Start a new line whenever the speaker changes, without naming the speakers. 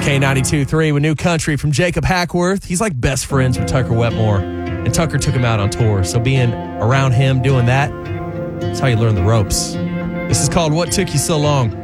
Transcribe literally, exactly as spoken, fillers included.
K ninety-two point three with New Country from Jacob Hackworth. He's like best friends with Tucker Wetmore, and Tucker took him out on tour. So being around him doing that, that's how you learn the ropes. This is called What Took You So Long.